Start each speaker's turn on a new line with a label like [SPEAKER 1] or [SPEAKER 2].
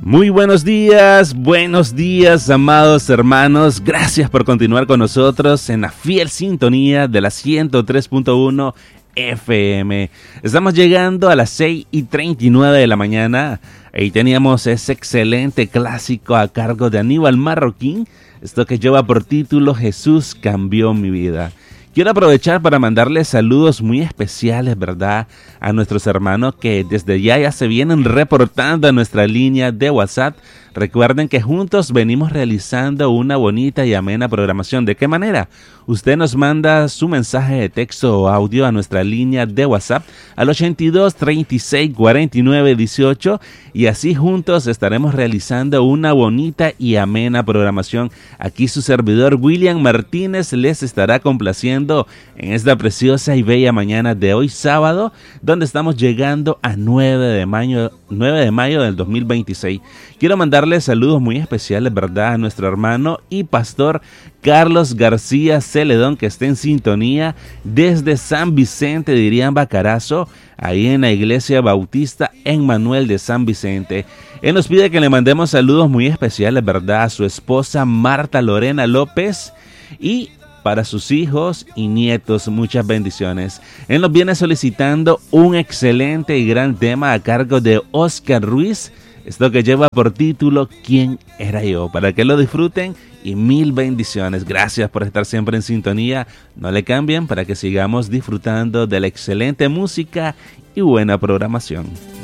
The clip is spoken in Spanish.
[SPEAKER 1] Muy buenos días, amados hermanos. Gracias por continuar con nosotros en la fiel sintonía de la 103.1 FM. Estamos llegando a las 6:39 de la mañana. Ahí teníamos ese excelente clásico a cargo de Aníbal Marroquín. Esto que lleva por título Jesús cambió mi vida. Quiero aprovechar para mandarles saludos muy especiales, ¿verdad?, a nuestros hermanos que desde ya se vienen reportando a nuestra línea de WhatsApp. Recuerden que juntos venimos realizando una bonita y amena programación. ¿De qué manera? Usted nos manda su mensaje de texto o audio a nuestra línea de WhatsApp al 82 36 49 18 y así juntos estaremos realizando una bonita y amena programación. Aquí su servidor William Martínez les estará complaciendo en esta preciosa y bella mañana de hoy sábado, donde estamos llegando a 9 de mayo del 2026. Quiero mandarles saludos muy especiales, ¿verdad?, a nuestro hermano y pastor Carlos García Celedón, que está en sintonía desde San Vicente de Irián Bacarazo, ahí en la Iglesia Bautista Emmanuel de San Vicente. Él nos pide que le mandemos saludos muy especiales, ¿verdad?, a su esposa Marta Lorena López y para sus hijos y nietos. Muchas bendiciones. Él nos viene solicitando un excelente y gran tema a cargo de Oscar Ruiz. Esto que lleva por título ¿Quién era yo? Para que lo disfruten y mil bendiciones. Gracias por estar siempre en sintonía. No le cambien para que sigamos disfrutando de la excelente música y buena programación.